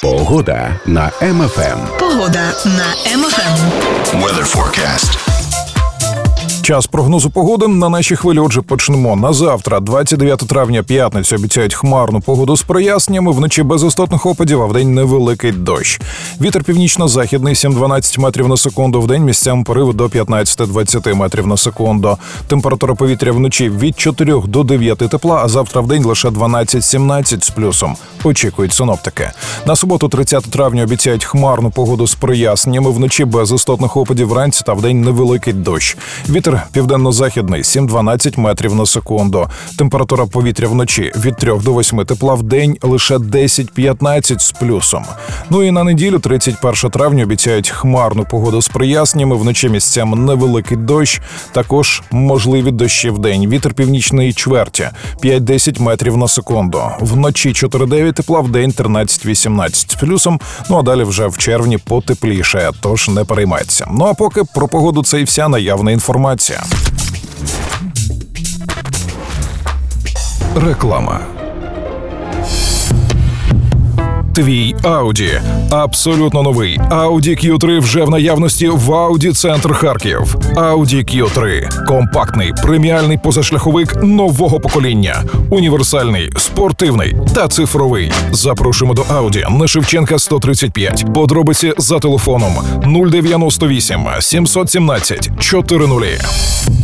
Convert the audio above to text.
Погода на МФМ. Погода на МФМ. Weather forecast. Час прогнозу погоди на нашій хвилі. Отже, почнемо. На завтра, 29 травня, п'ятницю, обіцяють хмарну погоду з проясненнями, вночі без істотних опадів, а вдень невеликий дощ. Вітер північно-західний 7-12 метрів на секунду, вдень місцями пориви до 15-20 метрів на секунду. Температура повітря вночі від 4 до 9 тепла, а завтра вдень лише 12-17 з плюсом. Очікують синоптики. На суботу, 30 травня, обіцяють хмарну погоду з проясненнями, вночі без істотних опадів, вранці та вдень невеликий дощ. Вітер південно-західний 7-12 метрів на секунду. Температура повітря вночі від 3 до 8 тепла, вдень лише 10-15 з плюсом. Ну і на неділю, 31 травня, обіцяють хмарну погоду з проясненнями, вночі місцями невеликий дощ, також можливі дощі вдень. Вітер північної чверті 5-10 метрів на секунду. Вночі 4-9 тепла, вдень 13-18 з плюсом, ну а далі вже в червні потепліше, тож не переймайтеся. Ну а поки про погоду це і вся наявна інформація. Реклама. Твій Audi. Абсолютно новий Audi Q3 вже в наявності в Audi Центр Харків. Audi Q3 – компактний, преміальний позашляховик нового покоління. Універсальний, спортивний та цифровий. Запрошуємо до Audi на Шевченка 135. Подробиці за телефоном 098 717 400.